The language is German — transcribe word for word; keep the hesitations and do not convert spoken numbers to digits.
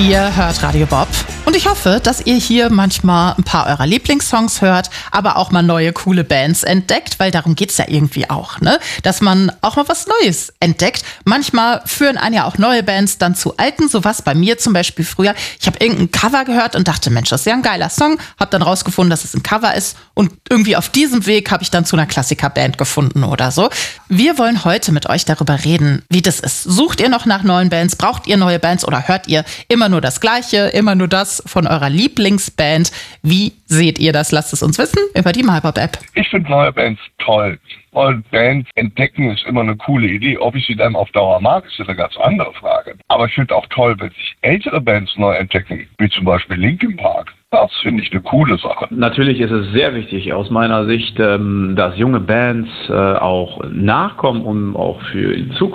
Ihr hört Radio Bob und ich hoffe, dass ihr hier manchmal ein paar eurer Lieblingssongs hört, aber auch mal neue coole Bands entdeckt, weil darum geht's ja irgendwie auch, ne? Dass man auch mal was Neues entdeckt. Manchmal führen einen ja auch neue Bands dann zu alten, so was bei mir zum Beispiel früher. Ich habe irgendein Cover gehört und dachte, Mensch, das ist ja ein geiler Song, habe dann rausgefunden, dass es ein Cover ist und irgendwie auf diesem Weg habe ich dann zu einer Klassikerband gefunden oder so. Wir wollen heute mit euch darüber reden, wie das ist. Sucht ihr noch nach neuen Bands? Braucht ihr neue Bands oder hört ihr immer nur das Gleiche, immer nur das von eurer Lieblingsband? Wie seht ihr das? Lasst es uns wissen über die MyPop-App. Ich finde neue Bands toll. Und Bands entdecken ist immer eine coole Idee. Ob ich sie dann auf Dauer mag, ist eine ganz andere Frage. Aber ich finde auch toll, wenn sich ältere Bands neu entdecken, wie zum Beispiel Linkin Park. Das finde ich eine coole Sache. Natürlich ist es sehr wichtig aus meiner Sicht, dass junge Bands auch nachkommen, um auch für die Zukunft